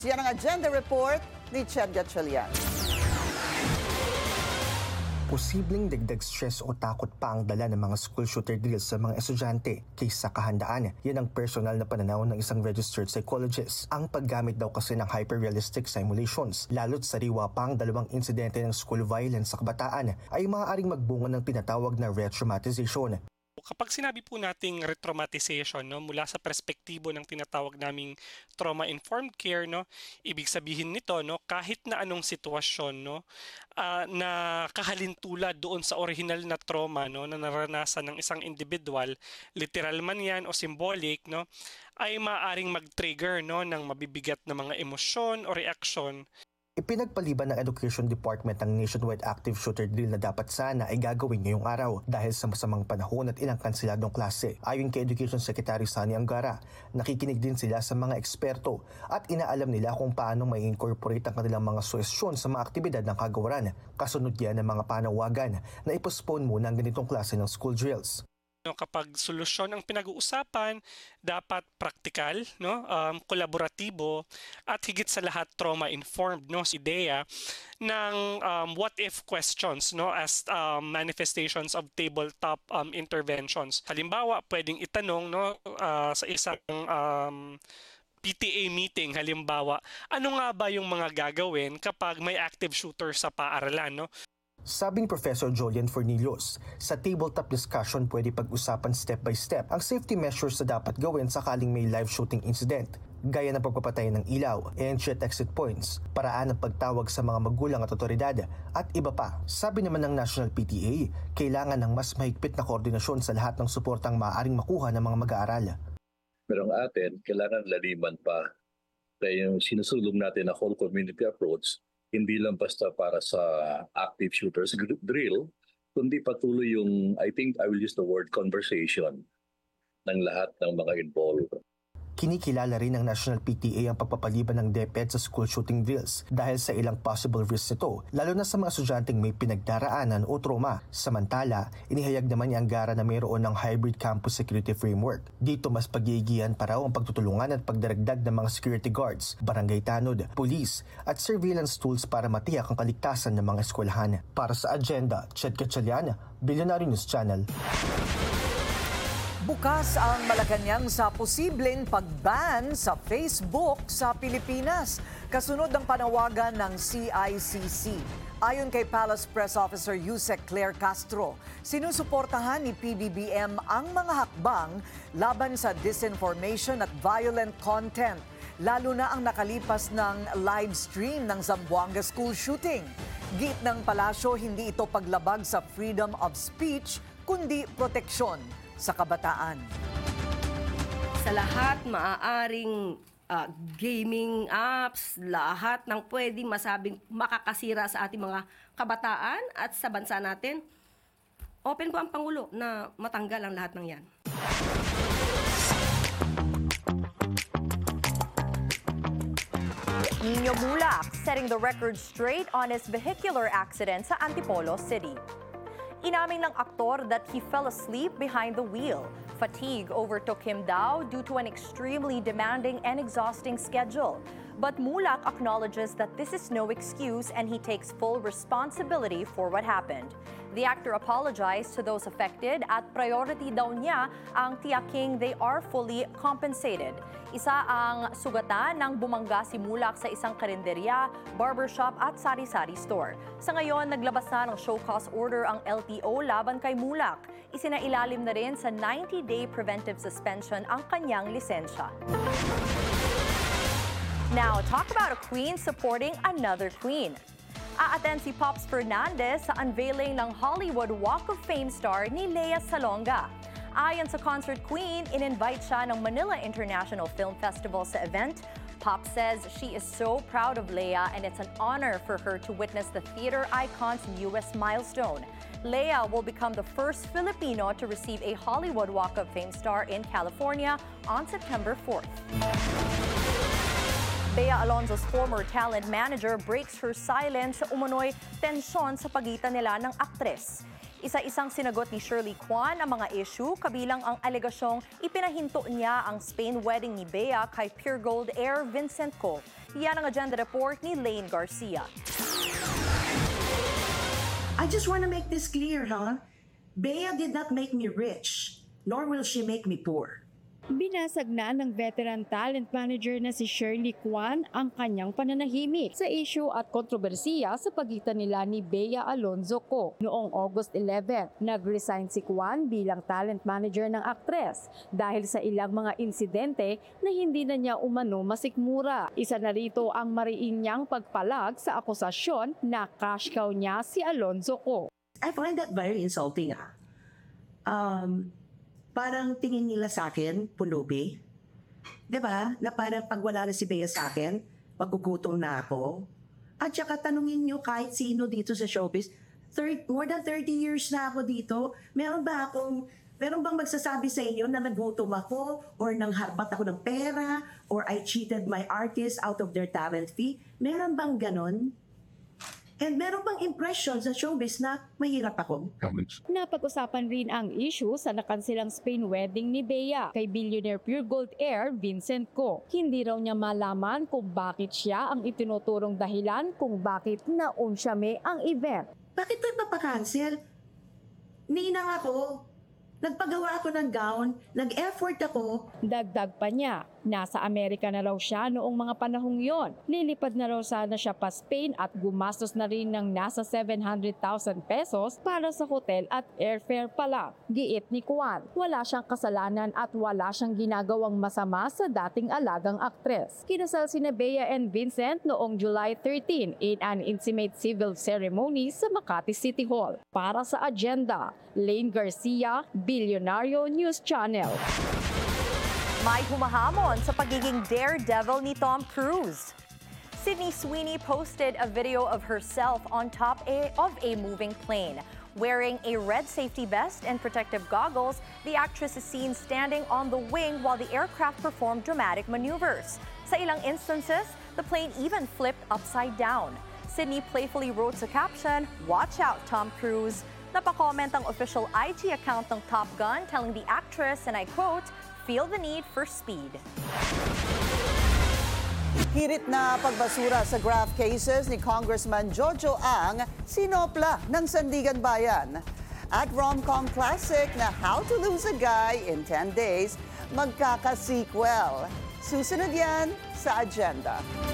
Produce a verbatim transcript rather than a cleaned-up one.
Yan ang agenda report ni Chad Gatchalian. Posibleng dagdag stress o takot pa ang dala ng mga school shooter drills sa mga estudyante kaysa kahandaan. Yan ang personal na pananaw ng isang registered psychologist. Ang paggamit daw kasi ng hyper-realistic simulations, lalo't sariwa pa ang dalawang insidente ng school violence sa kabataan, ay maaaring magbunga ng tinatawag na retraumatization. Kapag sinabi po nating retraumatization, no, mula sa perspektibo ng tinatawag naming trauma-informed care, no, ibig sabihin nito, no, kahit na anong sitwasyon, no, uh, na kahalintulad doon sa original na trauma, no, na naranasan ng isang individual, literal man yan o symbolic, no, ay maaaring mag-trigger, no, ng mabibigat na mga emosyon o reaksyon. Ipinagpaliban ng Education Department ang nationwide active shooter drill na dapat sana ay gagawin ngayong araw dahil sa masamang panahon at ilang kanseladong klase. Ayon kay Education Secretary Sani Angara, nakikinig din sila sa mga eksperto at inaalam nila kung paano may incorporate ang kanilang mga suhestyon sa mga aktibidad ng kagawaran. Kasunod yan ng mga panawagan na ipostpone muna ang ganitong klase ng school drills. No, kapag solusyon ang pinag-uusapan, dapat praktikal, no, um, kolaboratibo at higit sa lahat trauma-informed, no, ideya ng um, what-if questions, no, as um, manifestations of tabletop um, interventions. Halimbawa, pwedeng itanong, no, uh, sa isang um, P T A meeting, halimbawa, ano nga ba yung mga gagawin kapag may active shooter sa paaralan, no? Sabing Professor Jolian Fornillos, sa tabletop discussion pwede pag-usapan step by step ang safety measures na dapat gawin sakaling may live shooting incident, gaya ng pagpapatay ng ilaw, entry at exit points, paraan ng pagtawag sa mga magulang at otoridad, at iba pa. Sabi naman ng National P T A, kailangan ng mas mahigpit na koordinasyon sa lahat ng suportang maaaring makuha ng mga mag-aaral. Pero ang atin, kailangan laliman pa. Kaya yung sinusulong natin na whole community approach, hindi lang basta para sa active shooters drill, kundi patuloy yung, I think I will use the word conversation ng lahat ng mga involved. Kinikilala rin ng National P T A ang pagpapaliban ng DepEd sa school shooting drills dahil sa ilang possible risks nito, lalo na sa mga estudyanteng may pinagdaraanan o trauma. Samantala, inihayag naman niya ang Angara na mayroon ng hybrid campus security framework. Dito mas pag-iigihan pa raw ang pagtutulungan at pagdaragdag ng mga security guards, barangay tanod, police at surveillance tools para matiyak ang kaligtasan ng mga eskwelahan. Para sa agenda, Chad Gatchalian, Billionaire News Channel. Bukas ang Malacanang sa posibleng pag-ban sa Facebook sa Pilipinas. Kasunod ng panawagan ng C I C C. Ayon kay Palace Press Officer Yusek Claire Castro, sinusuportahan ni P B B M ang mga hakbang laban sa disinformation at violent content, lalo na ang nakalipas ng live stream ng Zamboanga school shooting. Git ng palasyo, hindi ito paglabag sa freedom of speech, kundi proteksyon sa kabataan. Sa lahat maaaring uh, gaming apps, lahat ng pwedeng masabing makakasira sa ating mga kabataan at sa bansa natin, open po ang Pangulo na matanggal ang lahat ng yan. Nino Mulak setting the record straight on his vehicular accident sa Antipolo City. Inamin ng aktor that he fell asleep behind the wheel. Fatigue overtook him daw due to an extremely demanding and exhausting schedule. But Mulak acknowledges that this is no excuse and he takes full responsibility for what happened. The actor apologized to those affected at priority daw niya ang tiyaking they are fully compensated. Isa ang sugatan ng bumangga si Mulak sa isang karinderya, barbershop at sari-sari store. Sa ngayon, naglabas na ng show cause order ang L T O laban kay Mulak. Isinailalim na rin sa ninety-day preventive suspension ang kanyang lisensya. Now, talk about a queen supporting another queen. A-attend si Pops Fernandez sa unveiling ng Hollywood Walk of Fame star ni Lea Salonga. Ayon sa concert queen, in-invite siya ng Manila International Film Festival sa event. Pop says she is so proud of Lea and it's an honor for her to witness the theater icon's newest milestone. Lea will become the first Filipino to receive a Hollywood Walk of Fame star in California on September fourth. Bea Alonzo's former talent manager breaks her silence sa umano'y tensyon sa pagitan nila ng aktres. Isa-isang sinagot ni Shirley Kwan ang mga issue, kabilang ang alegasyong ipinahinto niya ang Spain wedding ni Bea kay Pure Gold heir Vincent Co. Yan ang agenda report ni Lane Garcia. I just want to make this clear, huh? Bea did not make me rich, nor will she make me poor. Binasag na ng veteran talent manager na si Shirley Kwan ang kanyang pananahimik sa issue at kontrobersiya sa pagitan nila ni Bea Alonzo Co. Noong August eleventh, nag-resign si Kwan bilang talent manager ng aktres dahil sa ilang mga insidente na hindi na niya umano masikmura. Isa na rito ang mariin niyang pagpalag sa akusasyon na cash cow niya si Alonzo Co. I find that very insulting, ah. Um, parang tingin nila sa akin, pulubi. Diba? Na parang pag wala na si Bea sa akin, maggugutom na ako. At saka tanungin nyo kahit sino dito sa showbiz, thirty, more than thirty years na ako dito, meron ba akong, meron bang magsasabi sa inyo na nagutom ako, or nang harbat ako ng pera, or I cheated my artists out of their talent fee? Meron bang ganon? And meron bang impression sa showbiz na mahirap ako? Napag-usapan rin ang issue sa nakansilang Spain wedding ni Bea kay billionaire Pure Gold heir Vincent Co. Hindi raw niya malaman kung bakit siya ang itinuturong dahilan kung bakit naunsyame ang event. Bakit ba ipapakancel? Ninang ako. Nagpagawa ako ng gown, nag-effort ako. Dagdag pa niya, nasa Amerika na raw siya noong mga panahong yon. Lilipad na raw sana siya pa Spain at gumastos na rin ng nasa seven hundred thousand pesos para sa hotel at airfare pa lang. Giit ni Kwan, wala siyang kasalanan at wala siyang ginagawang masama sa dating alagang aktres. Kinasal sina Bea and Vincent noong July thirteenth in an intimate civil ceremony sa Makati City Hall. Para sa agenda, Lane Garcia, Billionario News Channel. May humahamon sa pagiging daredevil ni Tom Cruise. Sydney Sweeney posted a video of herself on top a, of a moving plane. Wearing a red safety vest and protective goggles, the actress is seen standing on the wing while the aircraft performed dramatic maneuvers. Sa ilang instances, the plane even flipped upside down. Sydney playfully wrote sa caption, "Watch out, Tom Cruise." Napakomment ang official I G account ng Top Gun telling the actress, and I quote, "Feel the need for speed." Hirit na pagbasura sa graft cases ni Congressman Jojo Ang, sinopla ng Sandigan Bayan. At rom-com classic na How to Lose a Guy in ten days, magkaka-sequel. Susunod yan sa agenda.